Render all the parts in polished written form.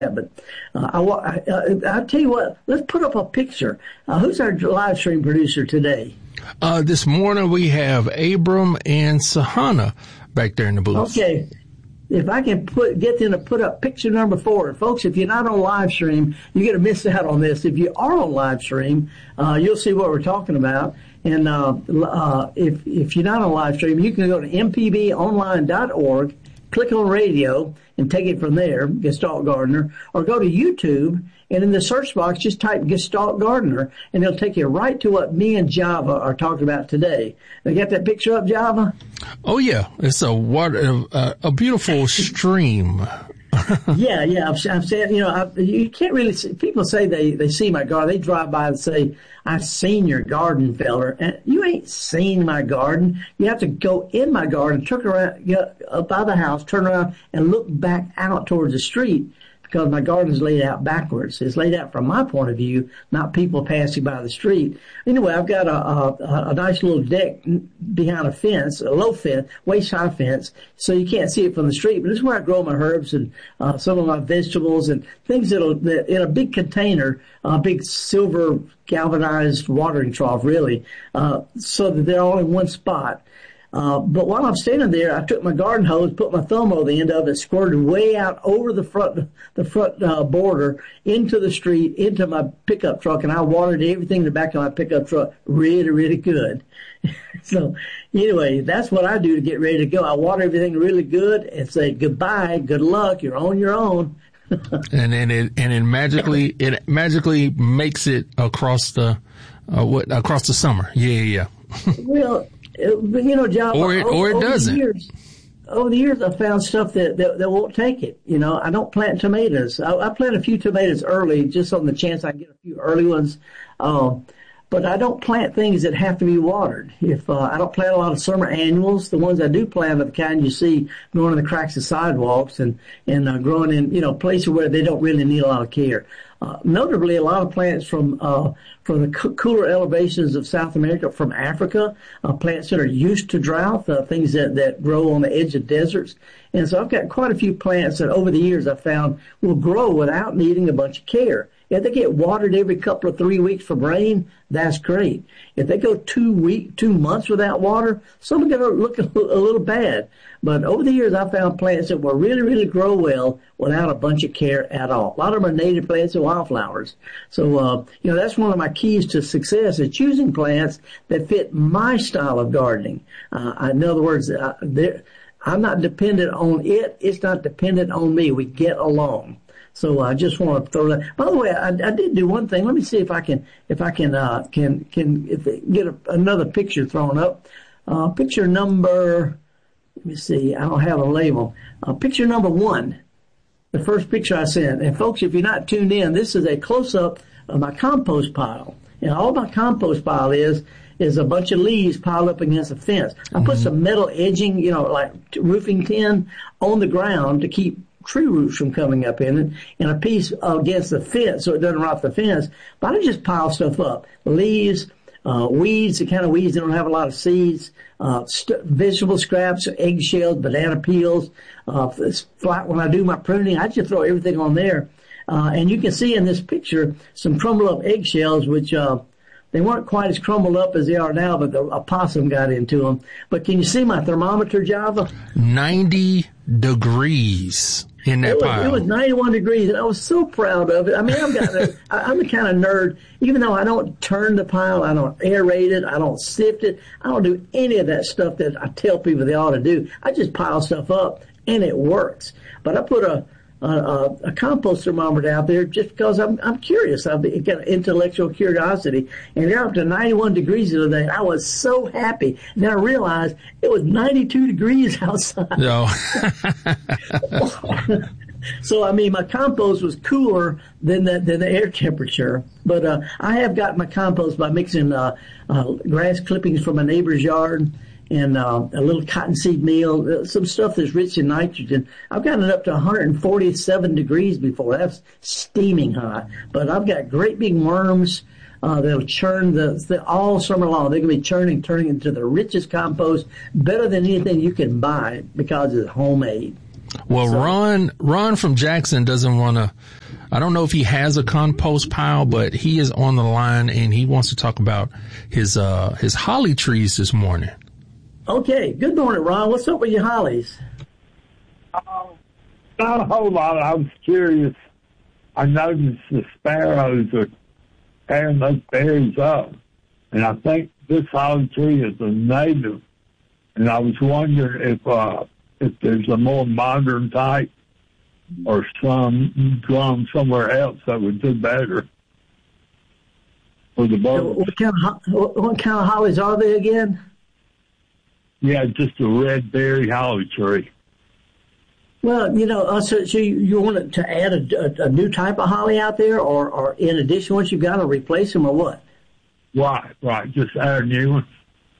But I'll tell you what, let's put up a picture. Who's our live stream producer today? This morning we have Abram and Sahana back there in the booth. Okay. If I can get them to put up picture number 4. Folks, if you're not on live stream, you're going to miss out on this. If you are on live stream, you'll see what we're talking about. And if you're not on live stream, you can go to mpbonline.org, click on radio, and take it from there, Gestalt Gardener, or go to YouTube, and in the search box, just type Gestalt Gardener, and it'll take you right to what me and Java are talking about today. You got that picture up, Java? Oh, yeah. It's a beautiful stream. Yeah. I'm saying, you can't really see. People say they see my garden. They drive by and say, I've seen your garden, feller. And you ain't seen my garden. You have to go in my garden, turn around, get up by the house, turn around, and look back out towards the street, because my garden is laid out backwards. It's laid out from my point of view, not people passing by the street. Anyway, I've got a nice little deck behind a fence, a low fence, waist-high fence, so you can't see it from the street. But this is where I grow my herbs and some of my vegetables and things that in a big container, a big silver galvanized watering trough, really, so that they're all in one spot. But while I'm standing there, I took my garden hose, put my thumb over the end of it, squirted way out over the front border into the street, into my pickup truck, and I watered everything in the back of my pickup truck really, really good. So anyway, that's what I do to get ready to go. I water everything really good and say goodbye, good luck, you're on your own. And then it magically makes it across the summer. Yeah. Well, John, or it doesn't. Over the years, I found stuff that won't take it. I don't plant tomatoes. I plant a few tomatoes early, just on the chance I get a few early ones. But I don't plant things that have to be watered. If I don't plant a lot of summer annuals, the ones I do plant are the kind you see growing in the cracks of sidewalks and growing in places where they don't really need a lot of care. Notably, a lot of plants from the cooler elevations of South America, from Africa, plants that are used to drought, things that grow on the edge of deserts. And so I've got quite a few plants that over the years I've found will grow without needing a bunch of care. If they get watered every couple of 3 weeks from rain, that's great. If they go 2 months without water, some are going to look a little bad. But over the years, I found plants that will really, really grow well without a bunch of care at all. A lot of them are native plants and wildflowers. So, that's one of my keys to success, is choosing plants that fit my style of gardening. In other words, I'm not dependent on it. It's not dependent on me. We get along. So I just want to throw that. By the way, I did do one thing. Let me see if I can get another picture thrown up. Picture number. Let me see. I don't have a label. Picture number 1. The first picture I sent. And folks, if you're not tuned in, this is a close up of my compost pile. And all my compost pile is a bunch of leaves piled up against a fence. I put some metal edging, like roofing tin, on the ground to keep tree roots from coming up in it, and a piece against the fence so it doesn't rot the fence. But I just pile stuff up. Leaves, weeds, the kind of weeds that don't have a lot of seeds, vegetable scraps, eggshells, banana peels. When I do my pruning, I just throw everything on there. And you can see in this picture some crumbled up eggshells, which they weren't quite as crumbled up as they are now, but a possum got into them. But can you see my thermometer, Java? 90 degrees in that pile. It was 91 degrees, and I was so proud of it. I mean, I'm the kind of nerd, even though I don't turn the pile, I don't aerate it, I don't sift it, I don't do any of that stuff that I tell people they ought to do. I just pile stuff up, and it works. But I put a compost thermometer out there just because I'm curious. I've got intellectual curiosity, and they're up to 91 degrees the other day. I was so happy. Then I realized it was 92 degrees outside. No. So, my compost was cooler than the air temperature. But I have got my compost by mixing grass clippings from a neighbor's yard and a little cottonseed meal, some stuff that's rich in nitrogen. I've gotten it up to 147 degrees before. That's steaming hot. But I've got great big worms that'll churn all summer long. They're going to be turning into the richest compost, better than anything you can buy because it's homemade. Well, so, Ron from Jackson doesn't want to, I don't know if he has a compost pile, but he is on the line and he wants to talk about his holly trees this morning. Okay. Good morning, Ron. What's up with your hollies? Not a whole lot. I was curious. I noticed the sparrows are tearing those berries up. And I think this holly tree is a native. And I was wondering if there's a more modern type or some grown somewhere else that would do better for the birds. What kind of hollies are they again? Yeah, just a red berry holly tree. Well, so you want to add a new type of holly out there, or in addition, what you've got to replace them, or what? Right. Just add a new one.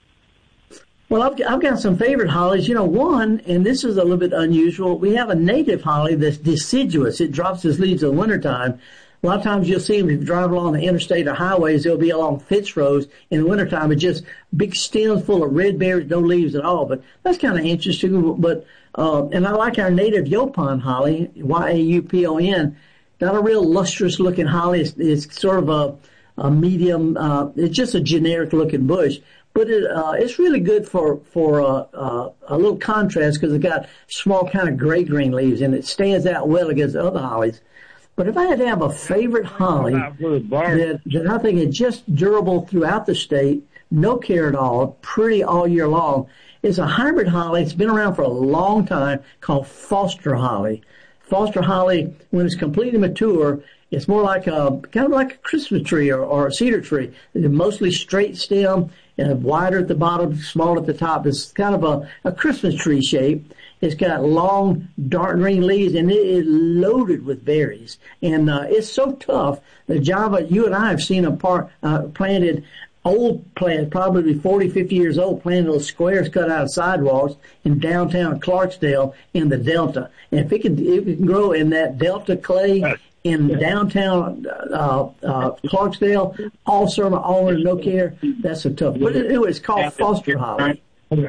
Well, I've got some favorite hollies. One, and this is a little bit unusual. We have a native holly that's deciduous. It drops its leaves in the wintertime. A lot of times you'll see them if you drive along the interstate or highways. They'll be along fence rows in the wintertime. It's just big stems full of red berries, no leaves at all. But that's kind of interesting. But and I like our native Yaupon holly, Yaupon. Not a real lustrous looking holly. It's sort of a medium. It's just a generic looking bush. But it's really good for a little contrast because it's got small kind of gray-green leaves and it stands out well against the other hollies. But if I had to have a favorite holly that I think is just durable throughout the state, no care at all, pretty all year long, is a hybrid holly. It's been around for a long time called Foster holly. Foster holly, when it's completely mature, it's more like kind of like a Christmas tree or a cedar tree. It's mostly straight stem and wider at the bottom, small at the top. It's kind of a Christmas tree shape. It's got long, dark green leaves, and it is loaded with berries. And it's so tough that Java, you and I have seen planted old plants, probably 40, 50 years old, planted little squares cut out of sidewalks in downtown Clarksdale in the Delta. And if it can grow in that Delta clay in downtown Clarksdale, all summer, all winter, no care, that's a tough. But it's called Foster holly.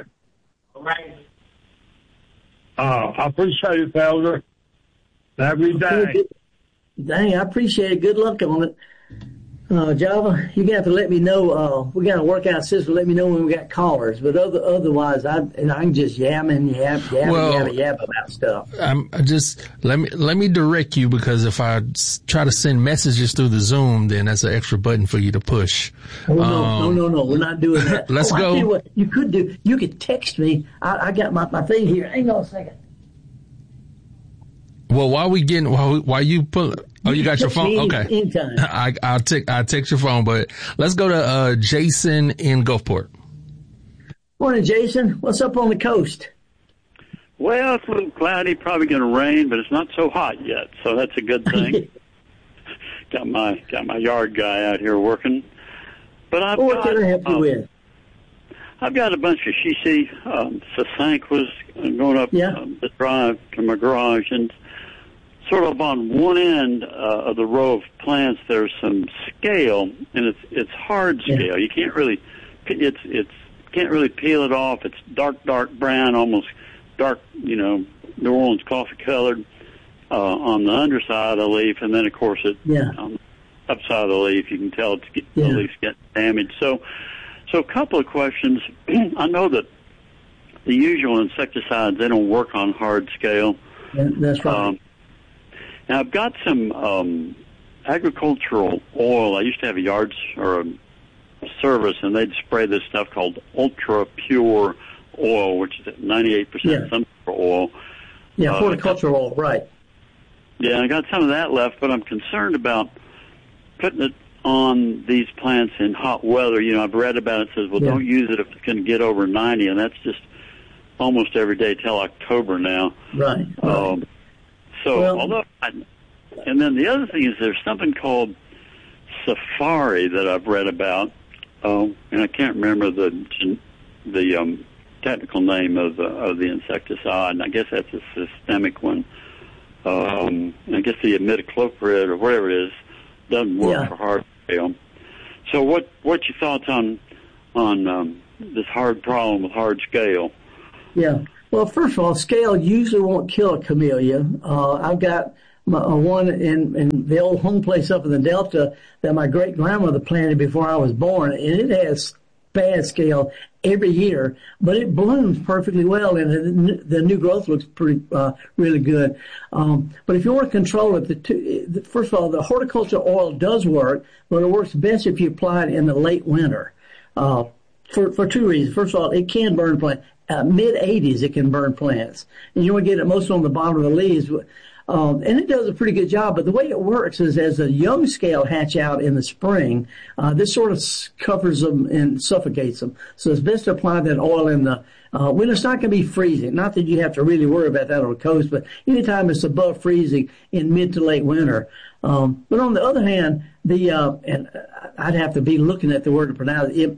I appreciate it, Elder. Every day. Dang, I appreciate it. Good luck on it. Java, you're going to have to let me know. We got to work out a system. Let me know when we got callers. But otherwise, I can just yap about stuff. Let me direct you, because if I try to send messages through the Zoom, then that's an extra button for you to push. Oh, no. We're not doing that. Let's go. I tell you what you could do. You could text me. I got my thing here. Hang on a second. Well, while you pull, you got your phone? Okay. I'll text your phone, but let's go to, Jason in Gulfport. Morning, Jason. What's up on the coast? Well, it's a little cloudy, probably going to rain, but it's not so hot yet, so that's a good thing. got my yard guy out here working. But what can I help you with? I've got a bunch of shisi, sasanquas going up the drive to my garage, and sort of on one end of the row of plants, there's some scale, and it's hard scale. You can't really peel it off. It's dark brown, almost dark, New Orleans coffee colored on the underside of the leaf, and then of course on the upside of the leaf, you can tell the leaf's getting damaged. So a couple of questions. I know that the usual insecticides, they don't work on hard scale. Yeah, that's right. Now, I've got some agricultural oil. I used to have a yard or a service, and they'd spray this stuff called ultra pure oil, which is 98% sunflower oil. Yeah, horticultural oil, right. Yeah, I got some of that left, but I'm concerned about putting it on these plants in hot weather. I've read about it. It says, don't use it if it's going to get over 90, and that's just almost every day till October now. Right. And then the other thing is there's something called Safari that I've read about, and I can't remember the technical name of the insecticide, and I guess that's a systemic one. And I guess the imidacloprid or whatever it is doesn't work for hard scale. So what's your thoughts on this hard problem with hard scale? Yeah. Well, first of all, scale usually won't kill a camellia. I've got one in the old home place up in the Delta that my great grandmother planted before I was born, and it has bad scale every year, but it blooms perfectly well, and the new growth looks pretty really good. But if you want to control it, first of all, the horticultural oil does work, but it works best if you apply it in the late winter. For two reasons. First of all, it can burn plants. Mid-80s, it can burn plants. And you want to get it mostly on the bottom of the leaves. And it does a pretty good job. But the way it works is as the young scale hatch out in the spring, this sort of covers them and suffocates them. So it's best to apply that oil in the when it's not going to be freezing. Not that you have to really worry about that on the coast, but anytime it's above freezing in mid to late winter. But on the other hand, and I'd have to be looking at the word to pronounce it.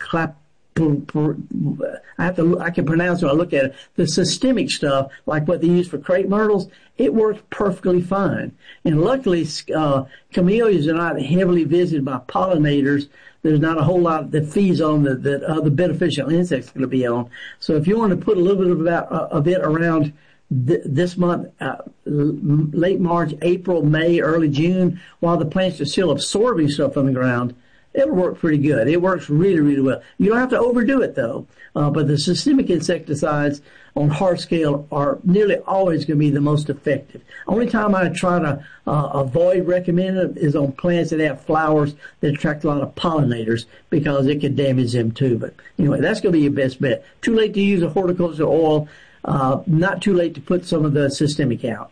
I can pronounce it when I look at it. The systemic stuff, like what they use for crepe myrtles, it works perfectly fine. And luckily, camellias are not heavily visited by pollinators. There's not a whole lot that feeds on that other beneficial insects are going to be on. So if you want to put a little bit of it around this month, late March, April, May, early June, while the plants are still absorbing stuff from the ground, it'll work pretty good. It works really, really well. You don't have to overdo it, though. But the systemic insecticides on hard scale are nearly always going to be the most effective. Only time I try to avoid recommending it is on plants that have flowers that attract a lot of pollinators, because it can damage them too. But anyway, that's going to be your best bet. Too late to use a horticultural oil. Not too late to put some of the systemic out.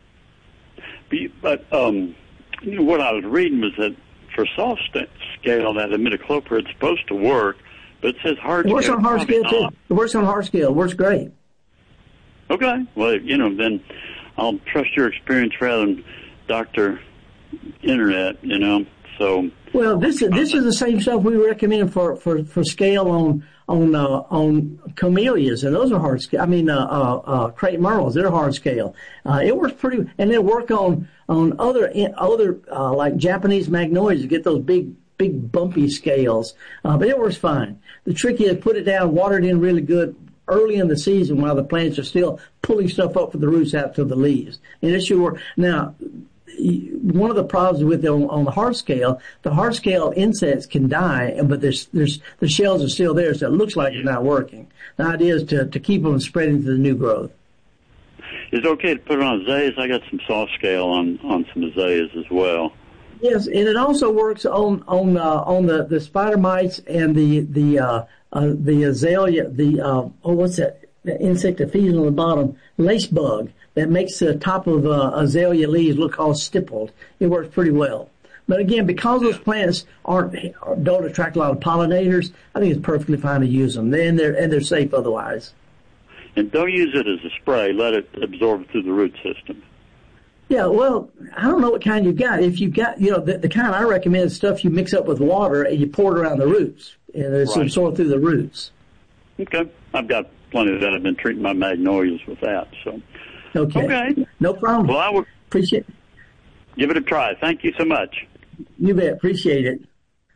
But what I was reading was that for soft scale, that imidacloprid is supposed to work, but it says hard scale. It works on hard scale, too. It works on hard scale. It works great. Okay. Well, then I'll trust your experience rather than Dr. Internet, so. Well, this is the same stuff we recommend for scale on camellias, and those are hard scale. I mean, crepe myrtles, they're hard scale. It works pretty, and they work on other like Japanese magnolias to get those big bumpy scales. But it works fine. The trick is put it down, water it in really good early in the season while the plants are still pulling stuff up from the roots out to the leaves, and it should work. Now, one of the problems with it on the hard scale insects can die, but the shells are still there, so it looks like it's not working. The idea is to keep them spreading to the new growth. Is it okay to put it on azaleas? I got some soft scale on some azaleas as well. Yes, and it also works on the spider mites and the azalea, what's that? The insect that feeds on the bottom, lace bug, that makes the top of azalea leaves look all stippled. It works pretty well. But again, because those plants don't attract a lot of pollinators, I think it's perfectly fine to use them. And they're safe otherwise. And don't use it as a spray. Let it absorb through the root system. Yeah, well, I don't know what kind you've got. If you've got, the kind I recommend is stuff you mix up with water and you pour it around the roots, and it's absorbed through the roots. Okay. I've got plenty of that. I've been treating my magnolias with that, so. Okay. No problem. Well, I would appreciate it. Give it a try. Thank you so much. You bet. Appreciate it.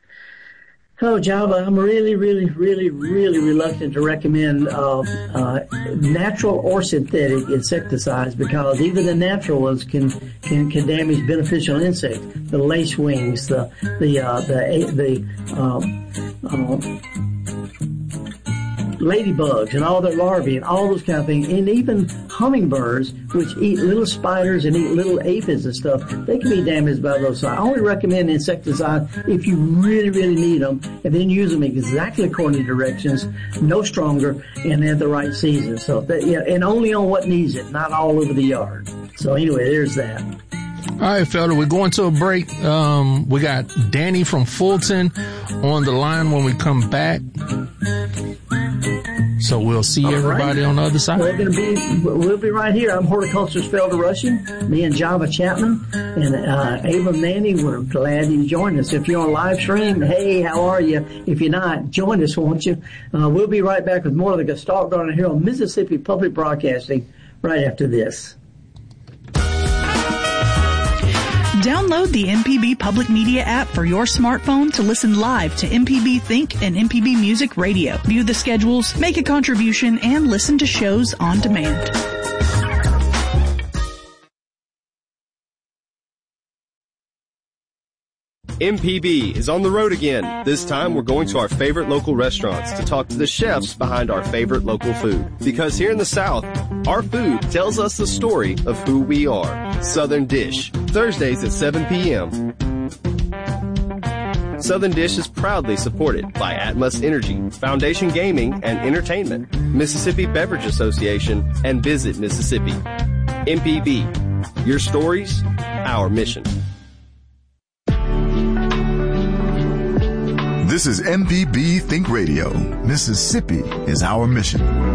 Oh, Java, I'm really, really, really, really reluctant to recommend natural or synthetic insecticides, because even the natural ones can damage beneficial insects. The lacewings, the ladybugs and all their larvae and all those kind of things, and even hummingbirds, which eat little spiders and eat little aphids and stuff, they can be damaged by those. So I only recommend insecticide if you really, really need them, and then use them exactly according to directions, no stronger, and at the right season. So and only on what needs it, not all over the yard. So anyway, there's that. All right, fella, we're going to a break. We got Danny from Fulton on the line when we come back. So we'll see everybody on the other side. We'll be right here. I'm horticulturist Felder Rushing, me and Java Chapman, and Ava Manning. We're glad you joined us. If you're on live stream, hey, how are you? If you're not, join us, won't you? We'll be right back with more of the Gestalt Garden here on Mississippi Public Broadcasting right after this. Download the MPB Public Media app for your smartphone to listen live to MPB Think and MPB Music Radio. View the schedules, make a contribution, and listen to shows on demand. MPB is on the road again. This time we're going to our favorite local restaurants to talk to the chefs behind our favorite local food. Because here in the South, our food tells us the story of who we are. Southern Dish, Thursdays at 7 p.m. Southern Dish is proudly supported by Atmos Energy, Foundation Gaming and Entertainment, Mississippi Beverage Association, and Visit Mississippi. MPB, your stories, our mission. This is MPB Think Radio. Mississippi is our mission.